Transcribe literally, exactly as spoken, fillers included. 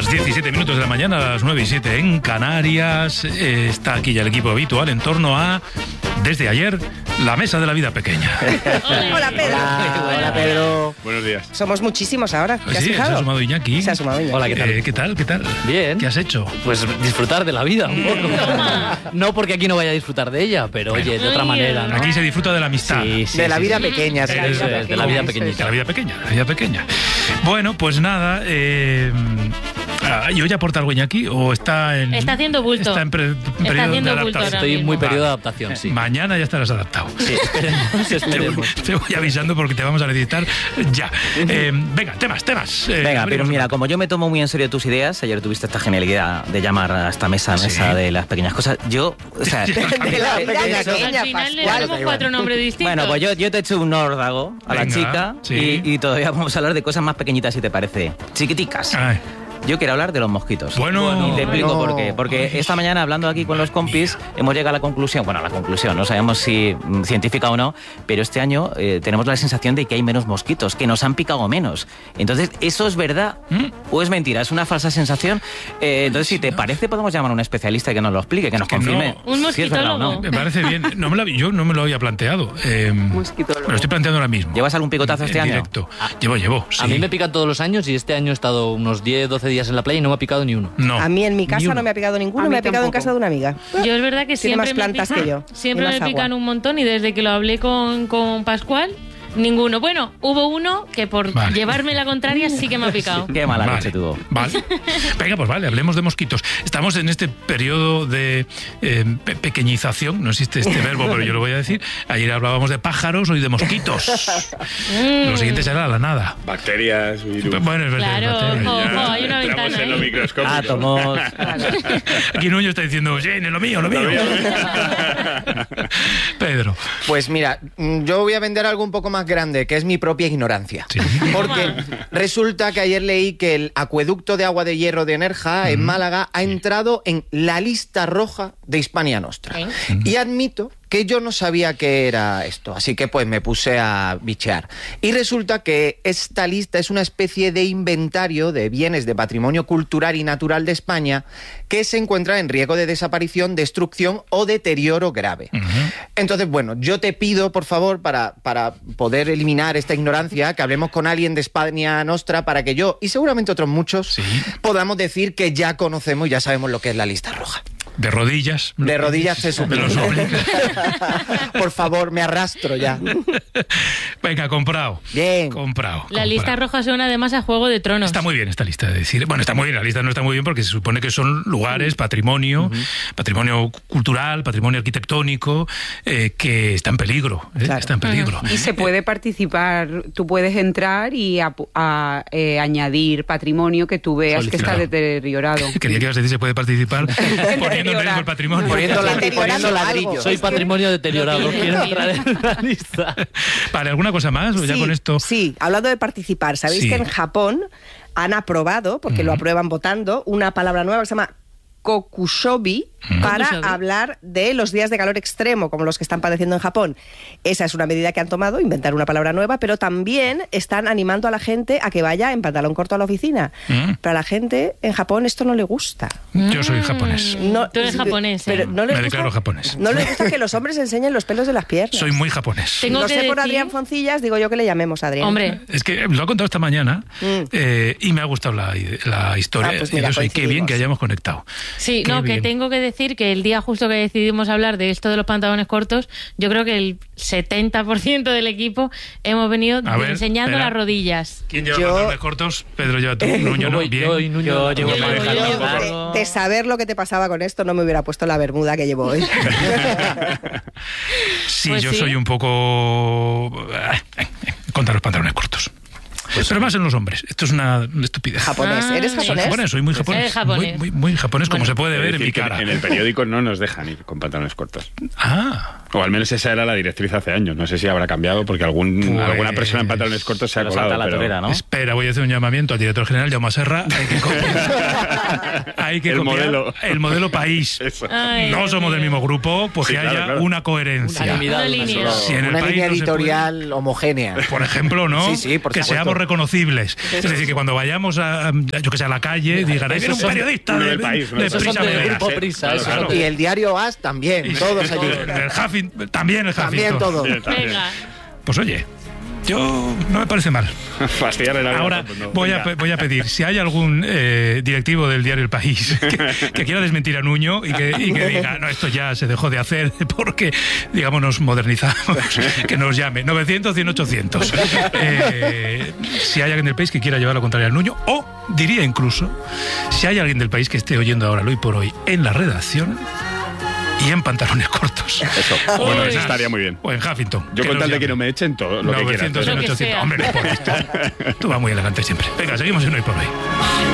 Las diecisiete minutos de la mañana, a las nueve y siete en Canarias. Eh, está aquí ya el equipo habitual en torno a, desde ayer, la mesa de la vida pequeña. Hola, Pedro. Hola, Hola, Pedro. Buenos días. Somos muchísimos ahora. ¿Te has Sí, fijado? se ha sumado Iñaki. Se ha sumado Iñaki. Hola, ¿qué tal? Eh, ¿Qué tal? ¿Qué tal? Bien. ¿Qué has hecho? Pues disfrutar de la vida un poco. No porque aquí no vaya a disfrutar de ella, pero oye, de otra manera, ¿no? Aquí se disfruta de la amistad. Sí, sí, de la sí, vida sí. pequeña. Sí, de la eso vida es, de la vida pequeña. De la vida pequeña, la vida pequeña. Bueno, pues nada, eh, ah, ¿y hoy aporta algo Iñaki o está en... Está haciendo bulto. Está en, pre- en Está periodo haciendo de bulto adaptación. ahora Estoy en muy mismo. periodo de adaptación, sí. Mañana ya estarás adaptado. Sí, esperemos, Te voy, esperemos. te voy avisando porque te vamos a necesitar ya. Eh, venga, temas, temas. Eh, Venga, pero abrimos mira, una- como yo me tomo muy en serio tus ideas, ayer tuviste esta genialidad de llamar a esta mesa, Sí. mesa de las pequeñas cosas, yo, o sea... De la vida eso- pequeña, Al final le Pascual. damos cuatro nombres distintos. Bueno, pues yo, yo te echo un órdago a la Venga, chica sí. y, y todavía vamos a hablar de cosas más pequeñitas, si te parece. Chiquiticas. Ay, Yo quiero hablar de los mosquitos. Bueno. Y te explico No. por qué. Porque esta mañana, hablando aquí con los compis, hemos llegado a la conclusión, bueno, a la conclusión, no sabemos si mm, científica o no, pero este año eh, tenemos la sensación de que hay menos mosquitos, que nos han picado menos. Entonces, ¿eso es verdad ¿Mm? o es mentira? ¿Es una falsa sensación? Eh, entonces, si te parece, podemos llamar a un especialista que nos lo explique, que nos Que confirme no. Un si es verdad o no. mosquitólogo. me parece bien. No me lo, yo no me lo había planteado. Eh, me lo estoy planteando ahora mismo. ¿Llevas algún picotazo este En año? directo. Llevo, llevo. A sí. mí me pican todos los años y este año he estado unos diez, doce días en la playa y no me ha picado ni uno. No. A mí en mi Ni casa uno. no me ha picado ninguno, A mí me ha picado en tampoco. casa de una amiga. Yo es verdad que Tiene siempre más me plantas pican, que yo. siempre Y me más pican agua. un montón y desde que lo hablé con, con Pascual, ninguno. Bueno, hubo uno que por Vale. llevarme la contraria sí que me ha picado. Qué mala Vale, leche tuvo. Vale. Venga, pues vale, hablemos de mosquitos. Estamos en este periodo de eh, pe- pequeñización, no existe este verbo, pero yo lo voy a decir. Ayer hablábamos de pájaros, hoy de mosquitos. Lo siguiente será la nada. Bacterias, virus. Bueno, es verdad. Claro, es verdad. ojo, Ya ojo, hay una entramos ventana en lo ahí. microscópico. Átomos. Aquí Nuño está diciendo, sí, lo mío, lo mío. Lo mío. Pedro. Pues mira, mm, yo voy a vender algo un poco más grande, que es mi propia ignorancia. Sí. Porque resulta que ayer leí que el acueducto de agua de hierro de Nerja, en Málaga, ha entrado en la lista roja de Hispania Nostra. ¿Eh? Y admito que yo no sabía qué era esto, así que pues me puse a bichear. Y resulta que esta lista es una especie de inventario de bienes de patrimonio cultural y natural de España que se encuentra en riesgo de desaparición, destrucción o deterioro grave. Entonces, bueno, yo te pido, por favor, para, para poder eliminar esta ignorancia, que hablemos con alguien de España Nostra para que yo, y seguramente otros muchos, Sí. podamos decir que ya conocemos y ya sabemos lo que es la lista roja. De rodillas. De rodillas se De supone. los obliga. Por favor, me arrastro ya. Venga, comprado. Bien. Comprado. La comprado. lista roja suena además a Juego de Tronos. Está muy bien esta lista de decir. Bueno, está muy bien, la lista no está muy bien porque se supone que son lugares, patrimonio, patrimonio cultural, patrimonio arquitectónico, eh, que está en peligro. ¿eh? Claro. Está en peligro. Y se puede participar, tú puedes entrar y a- a, eh, añadir patrimonio que tú veas que está Solicitar. deteriorado. Quería que ibas a decir se puede participar poniendo en riesgo el patrimonio. Poniendo, la- Deteriorando poniendo algo. ladrillos. Soy patrimonio deteriorado, Lo tiene, quiero lo entrar en la lista. Vale, ¿alguna cosa más? ¿O ya Sí, con esto? sí, hablando de participar, ¿sabéis Sí. que en Japón han aprobado, porque lo aprueban votando, una palabra nueva que se llama kokushobi para Kokushobi. hablar de los días de calor extremo, como los que están padeciendo en Japón? Esa es una medida que han tomado, inventar una palabra nueva, pero también están animando a la gente a que vaya en pantalón corto a la oficina. Mm. Pero a la gente en Japón esto no le gusta. Yo soy japonés. No, Tú eres japonés, ¿eh? pero no les Me gusta- declaro japonés. No les gusta que los hombres enseñen los pelos de las piernas. Soy muy japonés. Tengo Lo que sé por decir- Adrián Foncillas, digo yo que le llamemos a Adrián. Hombre, Es que lo ha contado esta mañana Mm. eh, y me ha gustado la, la historia. Ah, pues y mira, yo soy, qué bien coincidimos. que hayamos conectado. sí, Qué no, bien. que tengo que decir que el día justo que decidimos hablar de esto de los pantalones cortos, yo creo que el setenta por ciento del equipo hemos venido A ver, enseñando espera. las rodillas. ¿Quién lleva Yo- pantalones cortos? Pedro lleva tú, Nuño no, Voy bien. yo y Nuño. Yo llevo Yo pareja llevo- largo. yo- De, de saber lo que te pasaba con esto, no me hubiera puesto la bermuda que llevo hoy. Sí, Pues yo sí. soy un poco... eh, contra los pantalones cortos. Pero más en los hombres. Esto es una estupidez. Japonés. Ah, ¿Eres sí. Soy japonés? japonés, soy muy japonés. Eres japonés. Muy, muy, muy japonés, como se puede Es ver en decir, mi que cara. En el periódico no nos dejan ir con pantalones cortos. Ah, O al menos esa era la directriz hace años. No sé si habrá cambiado porque algún, Pues- alguna persona en pantalones cortos se ha Pero colado. salta la pero- torera, ¿no? espera, voy a hacer un llamamiento al director general, Jaume Serra. Hay que copiar, hay que El copiar modelo. el modelo país. Eso. Ay, No Dios somos del mío. mismo grupo, pues Sí, que claro, haya claro. una coherencia. Unanimidad, Una una línea. sola- Si en el Una país línea no se puede- editorial homogénea. Por ejemplo, ¿no? Sí, sí, por que supuesto. seamos reconocibles. Es decir, que cuando vayamos a, yo que sé, a la calle, digan, ahí viene un periodista uno de, del país, uno de del Prisa Son del Media. grupo Prisa, Claro, esos claro. son de- Y el diario As también, Y- todos allí. El Huffington, también el Huffington. También todo. Bien, también. Venga. Pues oye, yo no me parece mal. Fastidiarle la vida, Ahora pues no. voy a, Venga. pe- voy a pedir, si hay algún eh, directivo del diario El País que, que quiera desmentir a Nuño y que, y que diga, no, esto ya se dejó de hacer porque, digamos, nos modernizamos, que nos llame. novecientos, cien, ochocientos. Eh, si hay alguien del país que quiera llevar la contraria al Nuño, o diría incluso, si hay alguien del país que esté oyendo ahora, hoy por hoy, en la redacción y en pantalones cortos. Eso. Bueno, Uy. eso estaría muy bien. O en Huffington. Yo que con nos tal de que llame. no me echen todo lo que quieran. novecientos, Lo que ochocientos. sea. Hombre, no es por esto. Tú vas muy elegante siempre. Venga, seguimos en Hoy por Hoy.